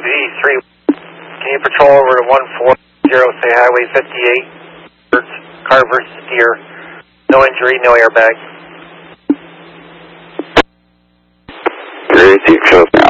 3. Can you patrol over to 140, say Highway 58, Carver Steer. No injury, no airbag. Great,